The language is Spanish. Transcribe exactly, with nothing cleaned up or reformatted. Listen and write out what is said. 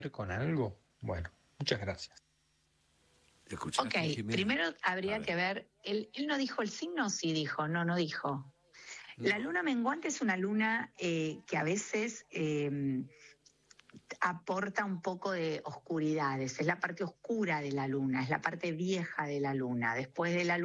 con algo? Bueno, muchas gracias. Ok, primero habría que ver, él, él no dijo el signo, sí dijo, no, no dijo. No. La luna menguante es una luna eh, que a veces eh, aporta un poco de oscuridades, es la parte oscura de la luna, es la parte vieja de la luna. Después de la luna